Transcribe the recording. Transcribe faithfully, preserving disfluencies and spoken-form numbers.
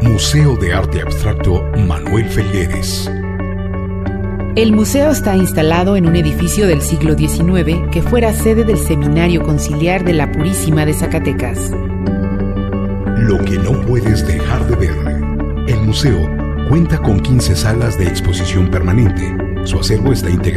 Museo de Arte Abstracto Manuel Felgueres. El museo está instalado en un edificio del siglo diecinueve que fuera sede del Seminario Conciliar de la Purísima de Zacatecas. Lo que no puedes dejar de ver. El museo cuenta con quince salas de exposición permanente. Su acervo está integrado